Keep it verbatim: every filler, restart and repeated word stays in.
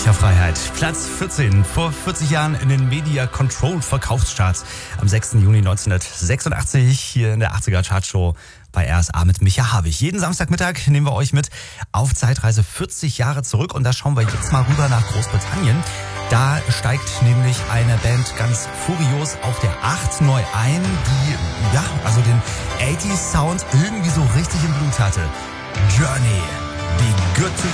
Welcher Freiheit? Platz vierzehn, vor vierzig Jahren in den Media Control Verkaufscharts. Am sechsten Juni neunzehnhundertsechsundachtzig hier in der achtziger Chartshow bei R S A mit Micha Havig. Jeden Samstagmittag nehmen wir euch mit auf Zeitreise vierzig Jahre zurück und da schauen wir jetzt mal rüber nach Großbritannien. Da steigt nämlich eine Band ganz furios auf der acht neu ein, die ja also den achtziger Sound irgendwie so richtig im Blut hatte. Journey, Be Good to